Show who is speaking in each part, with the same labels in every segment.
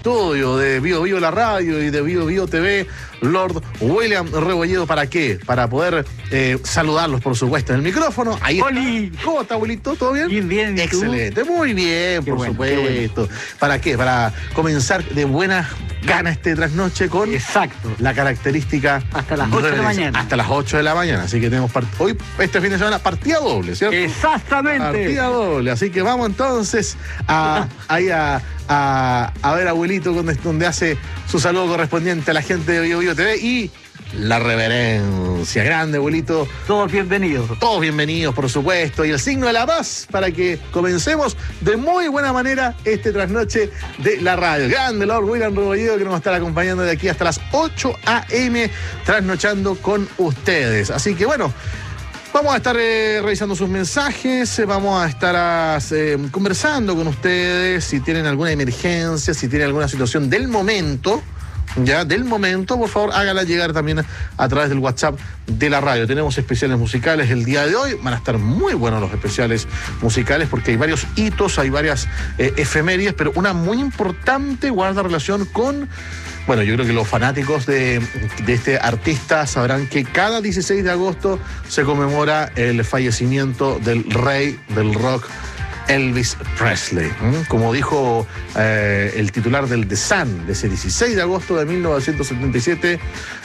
Speaker 1: estudio de Bio Bio la radio y de Bio Bio TV, Lord William Rebolledo. ¿Para qué? Para poder saludarlos, por supuesto, en el micrófono. Ahí está. ¿Cómo está, abuelito? ¿Todo bien?
Speaker 2: Bien, bien.
Speaker 1: Excelente, muy bien, por supuesto. ¿Para qué? Para comenzar de buenas ganas este trasnoche con la característica
Speaker 2: hasta las 8 de la mañana.
Speaker 1: Hasta las 8 de la mañana. Así que tenemos hoy, este fin de semana, partida doble, ¿cierto?
Speaker 2: Exactamente.
Speaker 1: Partida doble. Así que vamos entonces a ver, abuelito, donde hace su saludo correspondiente a la gente de Bio Bio TV y la reverencia. Grande, abuelito.
Speaker 2: Todos bienvenidos.
Speaker 1: Todos bienvenidos, por supuesto. Y el signo de la paz para que comencemos de muy buena manera este trasnoche de la radio. Grande, Lord William Rebolledo, que nos va a estar acompañando de aquí hasta las 8 a.m. trasnochando con ustedes. Así que bueno, vamos a estar revisando sus mensajes, vamos a estar conversando con ustedes si tienen alguna emergencia, si tienen alguna situación del momento. Por favor, hágala llegar también a través del WhatsApp de la radio. Tenemos especiales musicales el día de hoy. Van a estar muy buenos los especiales musicales porque hay varios hitos, hay varias efemérides, pero una muy importante guarda relación con... Bueno, yo creo que los fanáticos de este artista sabrán que cada 16 de agosto se conmemora el fallecimiento del rey del rock, Elvis Presley. Como dijo el titular del The Sun de ese 16 de agosto de 1977,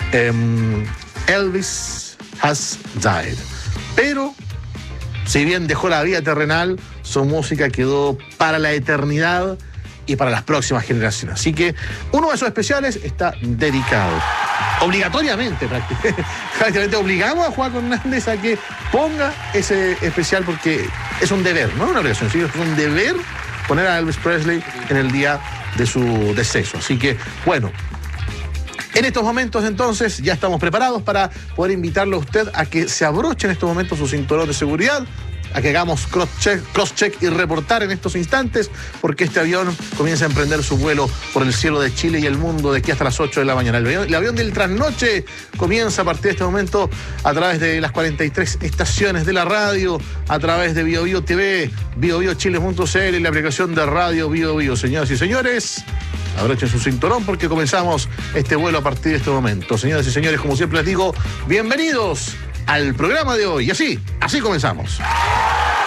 Speaker 1: Elvis has died. Pero, si bien dejó la vida terrenal, su música quedó para la eternidad y para las próximas generaciones. Así que uno de esos especiales está dedicado. Obligatoriamente, prácticamente obligamos a Juan Hernández a que ponga ese especial porque es un deber, no una obligación, sino es un deber poner a Elvis Presley en el día de su deceso. Así que, bueno, en estos momentos entonces ya estamos preparados para poder invitarlo a usted a que se abroche en estos momentos su cinturón de seguridad, a que hagamos cross-check y reportar en estos instantes, porque este avión comienza a emprender su vuelo por el cielo de Chile y el mundo de aquí hasta las 8 de la mañana. El avión del trasnoche comienza a partir de este momento a través de las 43 estaciones de la radio, a través de Bio Bio TV, biobiochile.cl y la aplicación de radio Bio Bio. Señoras y señores, abrochen su cinturón porque comenzamos este vuelo a partir de este momento. Señoras y señores, como siempre les digo, bienvenidos al programa de hoy. Y así comenzamos.